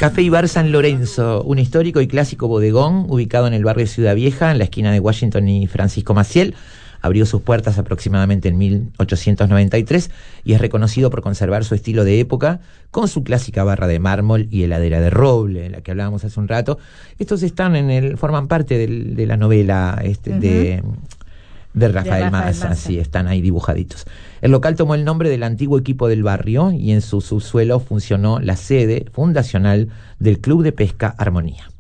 Café y Bar San Lorenzo, un histórico y clásico bodegón ubicado en el barrio Ciudad Vieja, en la esquina de Washington y Francisco Maciel. Abrió sus puertas aproximadamente en 1893 y es reconocido por conservar su estilo de época con su clásica barra de mármol y heladera de roble, de la que hablábamos hace un rato. Estos forman parte de la novela de Rafael Mazza, sí, están ahí dibujaditos. El local tomó el nombre del antiguo equipo del barrio y en su subsuelo funcionó la sede fundacional del Club de Pesca Armonía.